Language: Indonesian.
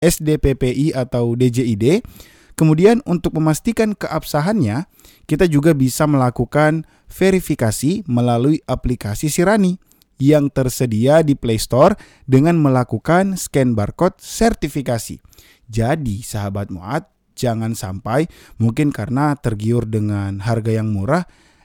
SDPPI atau DJID. Kemudian untuk memastikan keabsahannya, kita juga bisa melakukan verifikasi melalui aplikasi Sirani yang tersedia di Play Store dengan melakukan scan barcode sertifikasi. Jadi sahabat Muat, jangan sampai mungkin karena tergiur dengan harga yang murah,